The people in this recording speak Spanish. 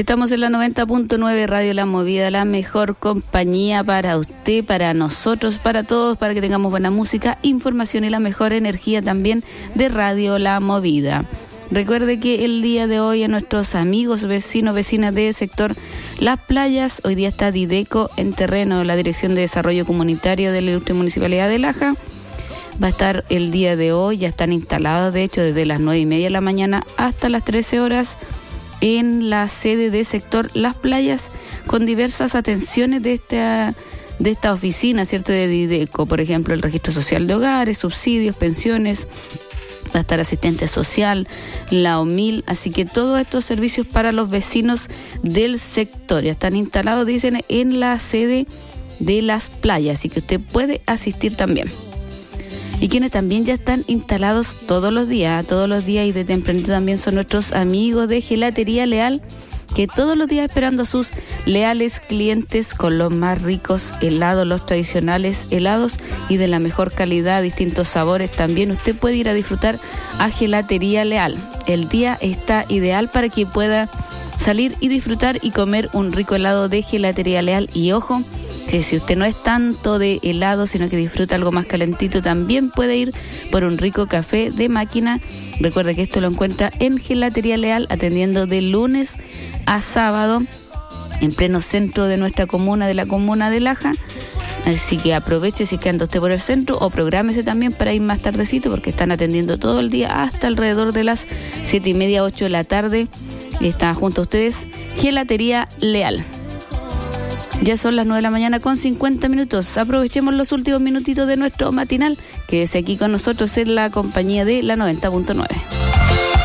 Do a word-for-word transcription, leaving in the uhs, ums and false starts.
Estamos en la noventa punto nueve Radio La Movida, la mejor compañía para usted, para nosotros, para todos, para que tengamos buena música, información y la mejor energía también de Radio La Movida. Recuerde que el día de hoy a nuestros amigos, vecinos, vecinas del sector Las Playas, hoy día está Dideco en terreno, la Dirección de Desarrollo Comunitario de la Ilustre Municipalidad de Laja. Va a estar el día de hoy, ya están instalados, de hecho, desde las nueve y media de la mañana hasta las trece horas en la sede del sector Las Playas, con diversas atenciones de esta, de esta oficina, ¿cierto?, de Dideco, por ejemplo, el registro social de hogares, subsidios, pensiones. Va a estar asistente social, la O M I L, así que todos estos servicios para los vecinos del sector ya están instalados, dicen, en la sede de Las Playas, así que usted puede asistir también. Y quienes también ya están instalados todos los días, todos los días y de tempranito también son nuestros amigos de Gelatería Leal, que todos los días esperando a sus leales clientes con los más ricos helados, los tradicionales helados y de la mejor calidad, distintos sabores. También usted puede ir a disfrutar a Gelatería Leal. El día está ideal para que pueda salir y disfrutar y comer un rico helado de Gelatería Leal. Y ojo, que si usted no es tanto de helado, sino que disfruta algo más calentito, también puede ir por un rico café de máquina. Recuerde que esto lo encuentra en Gelatería Leal, atendiendo de lunes a sábado, en pleno centro de nuestra comuna, de la comuna de Laja. Así que aproveche si es que anda usted por el centro, o prográmese también para ir más tardecito, porque están atendiendo todo el día hasta alrededor de las siete y media, ocho de la tarde. Está junto a ustedes Gelatería Leal. Ya son las nueve de la mañana con cincuenta minutos. Aprovechemos los últimos minutitos de nuestro matinal. Quédese aquí con nosotros en la compañía de la noventa punto nueve.